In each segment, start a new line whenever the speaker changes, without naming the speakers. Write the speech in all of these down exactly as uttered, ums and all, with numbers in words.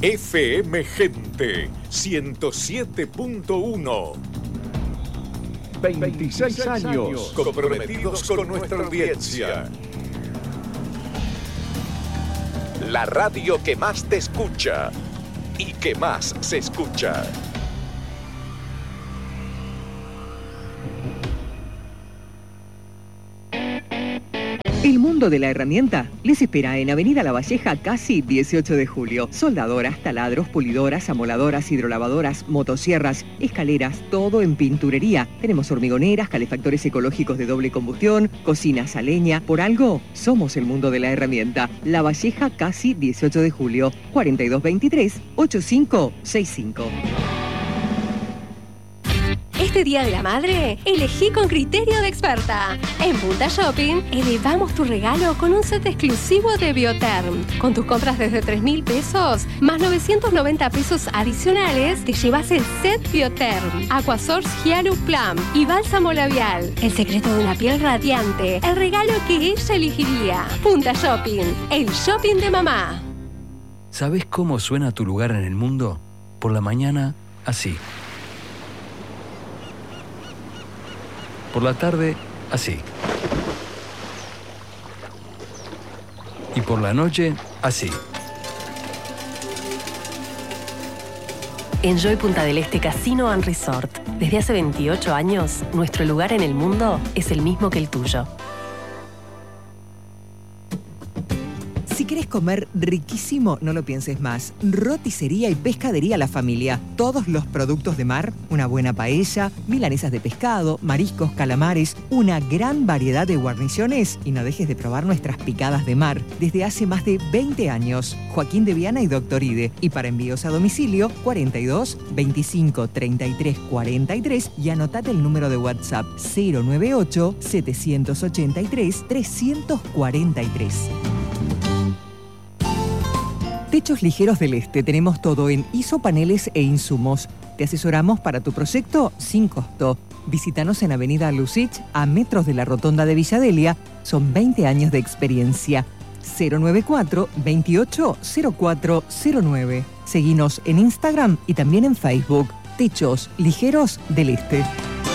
F M Gente ciento siete punto uno.
veintiséis años
comprometidos con nuestra audiencia. La radio que más te escucha y que más se escucha.
El mundo de la herramienta les espera en Avenida La Valleja, casi dieciocho de julio. Soldadoras, taladros, pulidoras, amoladoras, hidrolavadoras, motosierras, escaleras, todo en pinturería. Tenemos hormigoneras, calefactores ecológicos de doble combustión, cocinas a leña. Por algo, somos el mundo de la herramienta. La Valleja, casi dieciocho de julio. cuarenta y dos veintitrés, ochenta y cinco sesenta y cinco.
Este Día de la Madre, elegí con criterio de experta. En Punta Shopping, elevamos tu regalo con un set exclusivo de Bioterm. Con tus compras desde tres mil pesos, más novecientos noventa pesos adicionales, te llevas el set Bioterm, Aquasource Hyalur Plum y bálsamo labial. El secreto de una piel radiante, el regalo que ella elegiría. Punta Shopping, el shopping de mamá.
¿Sabés cómo suena tu lugar en el mundo? Por la mañana, así. Por la tarde, así. Y por la noche, así.
Enjoy Punta del Este Casino and Resort. Desde hace veintiocho años, nuestro lugar en el mundo es el mismo que el tuyo.
Si querés comer riquísimo, no lo pienses más. Roticería y pescadería La Familia. Todos los productos de mar, una buena paella, milanesas de pescado, mariscos, calamares, una gran variedad de guarniciones y no dejes de probar nuestras picadas de mar. Desde hace más de veinte años. Joaquín de Viana y Doctor Ide. Y para envíos a domicilio, cuarenta y dos, veinticinco, treinta y tres, cuarenta y tres y anotate el número de WhatsApp cero noventa y ocho, setecientos ochenta y tres, trescientos cuarenta y tres. Techos Ligeros del Este. Tenemos todo en isopaneles e insumos. Te asesoramos para tu proyecto sin costo. Visítanos en Avenida Lucich, a metros de la Rotonda de Villadelia. Son veinte años de experiencia. cero noventa y cuatro, veintiocho, cero cuatro cero nueve. Seguinos en Instagram y también en Facebook. Techos Ligeros del Este.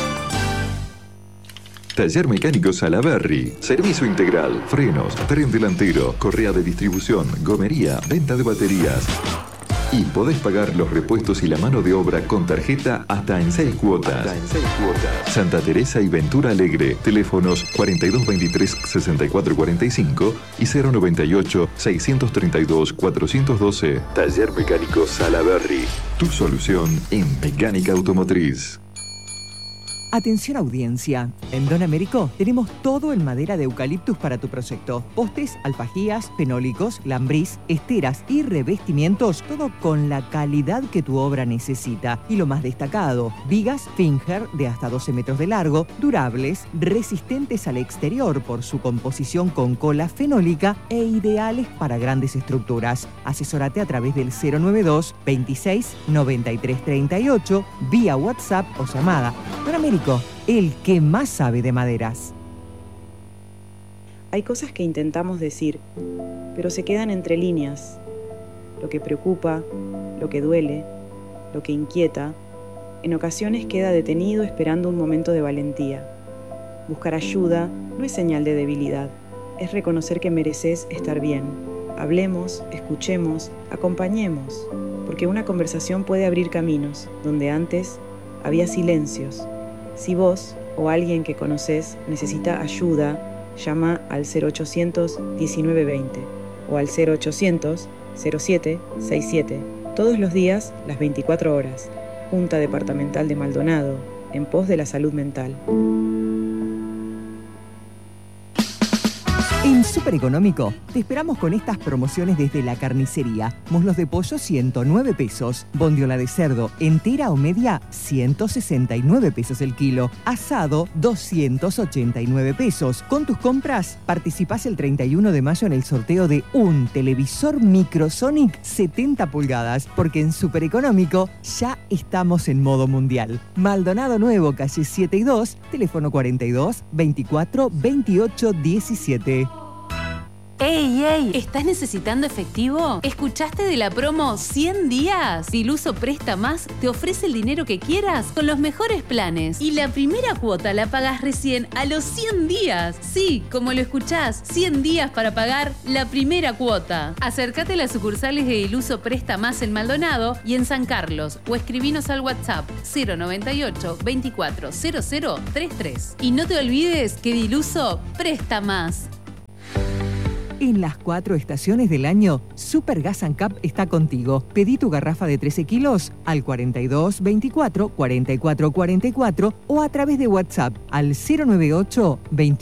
Taller Mecánico Salaberry. Servicio integral, frenos, tren delantero, correa de distribución, gomería, venta de baterías. Y podés pagar los repuestos y la mano de obra con tarjeta hasta en seis cuotas. Hasta en seis cuotas. Santa Teresa y Ventura Alegre. Teléfonos cuarenta y dos veintitrés, sesenta y cuatro cuarenta y cinco y cero noventa y ocho, seiscientos treinta y dos, cuatrocientos doce. Taller Mecánico Salaberry. Tu solución en mecánica automotriz.
Atención audiencia, en Don Américo tenemos todo en madera de eucaliptus para tu proyecto. Postes, alfajías, fenólicos, lambrís, esteras y revestimientos, todo con la calidad que tu obra necesita. Y lo más destacado, vigas Finger de hasta doce metros de largo, durables, resistentes al exterior por su composición con cola fenólica e ideales para grandes estructuras. Asesórate a través del cero noventa y dos, veintiséis, noventa y tres, treinta y ocho, vía WhatsApp o llamada. Don Américo, el que más sabe de maderas.
Hay cosas que intentamos decir, pero se quedan entre líneas. Lo que preocupa, lo que duele, lo que inquieta, en ocasiones queda detenido esperando un momento de valentía. Buscar ayuda no es señal de debilidad, es reconocer que mereces estar bien. Hablemos, escuchemos, acompañemos, porque una conversación puede abrir caminos donde antes había silencios. Si vos o alguien que conoces necesita ayuda, llama al cero ochocientos, diecinueve veinte o al cero ochocientos, cero siete sesenta y siete. Todos los días, las veinticuatro horas. Junta Departamental de Maldonado, en pos de la salud mental.
En Super Económico te esperamos con estas promociones desde la carnicería. Muslos de pollo ciento nueve pesos, bondiola de cerdo entera o media ciento sesenta y nueve pesos el kilo, asado doscientos ochenta y nueve pesos. Con tus compras participás el treinta y uno de mayo en el sorteo de un televisor Microsonic setenta pulgadas, porque en Super Económico ya estamos en modo mundial. Maldonado Nuevo, calle siete y dos, teléfono cuarenta y dos, veinticuatro, veintiocho, diecisiete.
¡Ey, ey! ¿Estás necesitando efectivo? ¿Escuchaste de la promo cien días? Diluso Presta Más te ofrece el dinero que quieras con los mejores planes. Y la primera cuota la pagas recién a los cien días. Sí, como lo escuchás, cien días para pagar la primera cuota. Acércate a las sucursales de Diluso Presta Más en Maldonado y en San Carlos o escribinos al WhatsApp cero noventa y ocho, veinticuatro, cero cero, treinta y tres. Y no te olvides que Diluso presta más.
En las cuatro estaciones del año, Super Gas and Cup está contigo. Pedí tu garrafa de trece kilos al cuarenta y dos veinticuatro cuarenta y cuatro cuarenta y cuatro o a través de WhatsApp al cero noventa y ocho, veinte